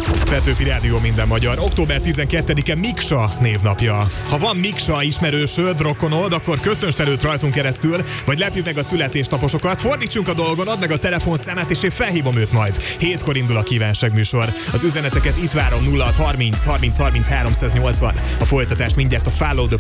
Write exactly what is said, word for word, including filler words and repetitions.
Petőfi Rádió minden magyar. október tizenkettedike Miksa névnapja. Ha van Miksa ismerősöd, rokonod, akkor köszönts előtt rajtunk keresztül, vagy lepjük meg a születésnaposokat, fordítsunk a dolgon, add meg a telefonszámát, és én felhívom őt majd. Hétkor indul a kívánság műsor. Az üzeneteket itt várom nulla hat harminc harminc harminc háromszáznyolcvan. A folytatás mindjárt a Follow the